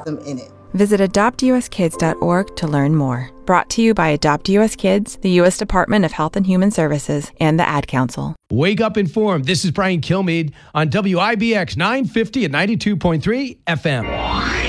them in it. Visit adoptuskids.org to learn more. Brought to you by Adopt US Kids, the U.S. Department of Health and Human Services, and the Ad Council. Wake up informed. This is Brian Kilmeade on WIBX 950 at 92.3 FM.